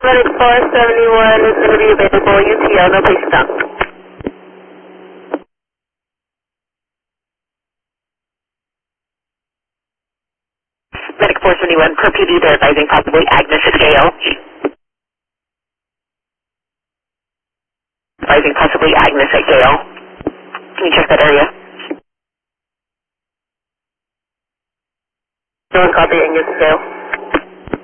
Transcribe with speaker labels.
Speaker 1: Medic 471 is going to be available. UTL, no please stop. Medic 471, per PD, they're advising possibly Agnes at Gale. Advising possibly Agnes at Gale. Can you check that area? No one copy Agnes at Gale.